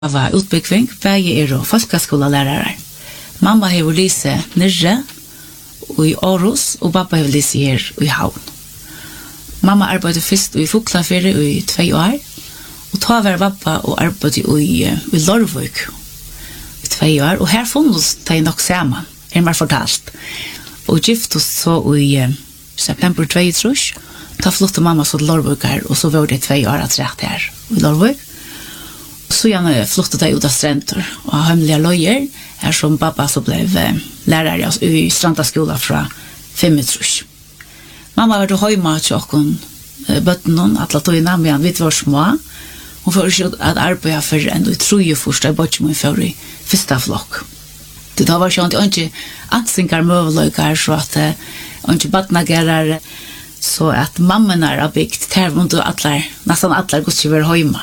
var utbygging, begge og folkeskolelærere. Mamma har lyst nere i Aarhus, og pappa har lyst her i Havn. Mamma arbeidde først i Fuglafjerde i 2 år, og ta var pappa og arbeidde i Lorvøk i 2 år, og her funnes de nok sammen, meg fortalt. Og gift oss så i september 2003, da flyttet mamma så til Lorvøk her, og så var det 2 år at rett her i Lorvøk. Så jag flyttade ut av Stränder och har hemliga löjer här som pappa så blev lärare i Strandaskola från 5 år. Mamma var då hemma till oss bötten att låta in medan vi var små. Hon försökte att arbeta för en troje första i Botchmon för i första flock. Det var ju inte ansinkar möjligheter så att inte badnagerar så att mamman har byggt tervont och nästan alla går över hemma.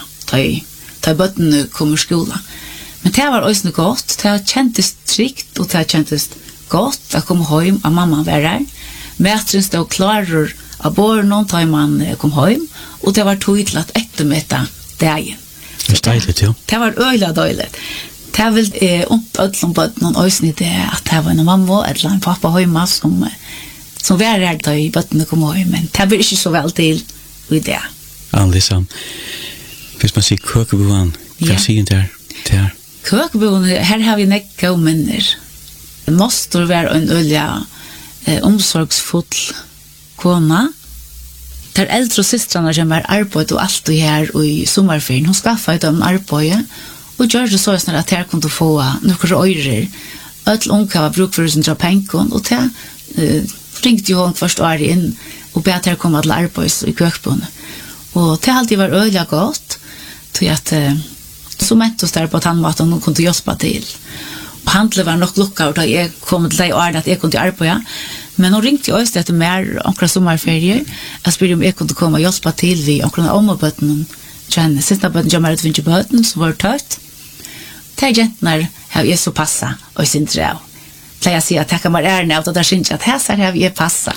Ta bötten kommer skola. Men det var också gott. Det kändes tryggt och det kändes gott att komma hem av mamma var där. Mätren stod klarar av barnen tar man kom hem. Och det var tydligt att eftermäta dagen. Det är dejligt, ja. Det var öjla dejligt. Det var väl ödlom bötten och också det att det var en mamma eller en pappa hemma som var där då i bötten kom hem. Men det var inte så väl till i det. Liksom. Hvis man sier køkeboen, hva sier der? Køkeboen, her har vi nekka og minner. Det måste være en olja omsorgsfull kona. Der eldre systrarna som har arbeid og alt det her i sommerferien, hun skaffet dem arbeid og gjør det så at her kunne få noen øyrer. Alle unge var bruk for sin penger, og det ringte jo hun først år inn og bedt her komme til arbeid i køkeboen. Og det alltid var øyla godt, til at så mente oss der på at han måtte noen kunne hjelpe til. Og handlet var nok lukket da jeg kom til de årene at jeg kunne arbeide, men hun ringte jo også etter mer omkring sommerferier. Jeg spurte om jeg kunne komme og hjelpe til vi omkring ombøten kjenne. Siste bøten kommer ut vinter bøten, som var tøtt. De jentene har jeg så passet og sin drev. Da jeg sier at jeg kan være ærende, og da synes jeg at her har jeg passet.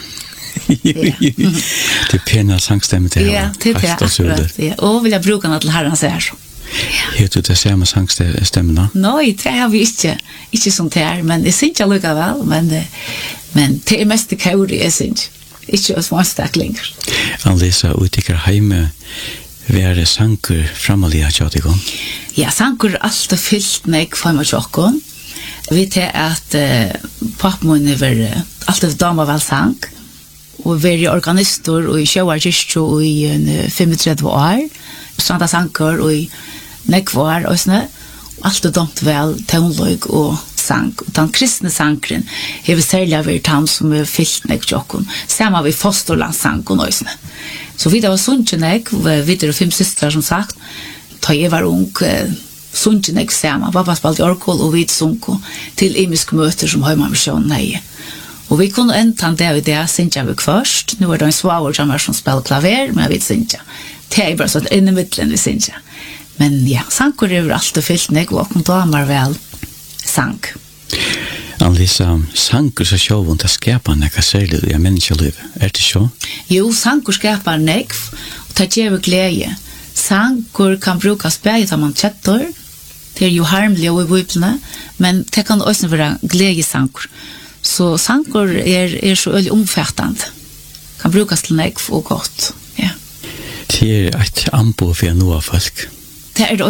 Det pena sangstemme til her. Ja, det akkurat. Ja. Og vil jeg bruke den til herren ser så. Har du det samme sangstemmen da? Nei, det har vi ikke som det her, men jeg synes ikke likevel, men det mest det kauri, jeg synes ikke små staklinger. Anlisa, uttikker heime, være sanker framalige tjattikon? Ja, sanker alt fyllt meg for meg tjokkon. Vi vet at pappmåne var alt damer vel sank, og vi organister og i Sjøvarkirkjo i 35 år, Stranda sanker og i nekvar og sånn, og alt domt vel tonløg og sank. Og den kristne sankeren har vi særlig vært han som er fyllt nek tjokken, sammen vi fosterlandssanken og sånn. Så vi var sunnkjennek, vi er 5 systre som sagt, da jeg var ung, sunnkjennek sammen, pappa spalte orkol og vi sunko til imiske møter som har man visjon nøye. Og vi kunne enda det og det, synte vi først. Nå det en svaver som spiller klaver, men jeg vet synte. Det bare sånn inn i midtelen vi synte. Men ja, sanker er alltid fyllt nek, og noen damer vel sank. Anlisa, sanker så sjåvun, det skapar nekka særlig i menneskeliv. Det så? Jo, sanker skapar nek, og det gjør glede. Sanker kan brukes begge til man kjettor. Det jo harmlige i biblene, men det kan også være glede sanker. Så sanker er så øyelig omfattende. Kan brukes til nek og godt. Ja. Det et anbo for noe folk. Det det